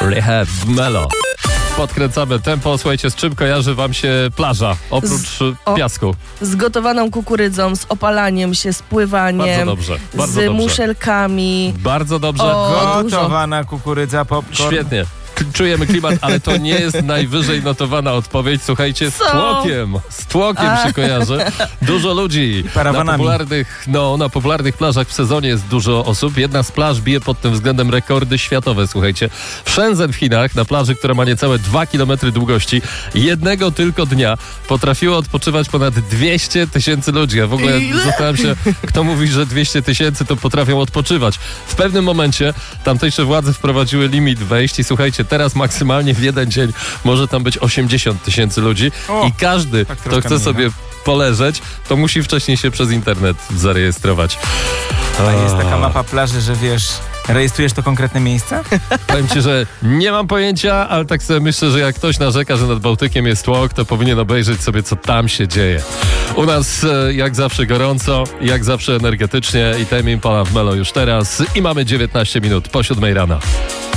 Rehab Melo. Podkręcamy tempo. Słuchajcie, z czym kojarzy wam się plaża? Oprócz piasku. Z gotowaną kukurydzą, z opalaniem się, z pływaniem. Bardzo dobrze. Bardzo z dobrze. muszelkami. Bardzo dobrze. Gotowana kukurydza, popcorn. Świetnie. Czujemy klimat, ale to nie jest najwyżej notowana odpowiedź. Słuchajcie, z tłokiem się kojarzy. Dużo ludzi. Na popularnych plażach w sezonie jest dużo osób. Jedna z plaż bije pod tym względem rekordy światowe, słuchajcie. W Shenzhen w Chinach, na plaży, która ma niecałe 2 km długości, jednego tylko dnia potrafiło odpoczywać ponad 200 000 ludzi. Ja w ogóle zastanawiam się, kto mówi, że 200 000 to potrafią odpoczywać. W pewnym momencie tamtejsze władze wprowadziły limit wejść i słuchajcie, teraz maksymalnie w jeden dzień może tam być 80 000 ludzi i każdy, kto chce sobie poleżeć, to musi wcześniej się przez internet zarejestrować. A jest taka mapa plaży, że wiesz, rejestrujesz to konkretne miejsca? Powiem ci, że nie mam pojęcia, ale tak sobie myślę, że jak ktoś narzeka, że nad Bałtykiem jest tłok, to powinien obejrzeć sobie, co tam się dzieje. U nas jak zawsze gorąco, jak zawsze energetycznie i Tame Impala w Melo już teraz i mamy 19 minut po 7 rana.